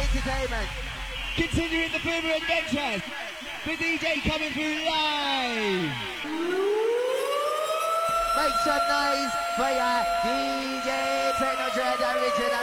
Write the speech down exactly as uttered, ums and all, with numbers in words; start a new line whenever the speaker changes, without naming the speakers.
Entertainment. Continuing the Boomer Adventures. The D J coming through live. Make some noise for your D J Techno Dread Original.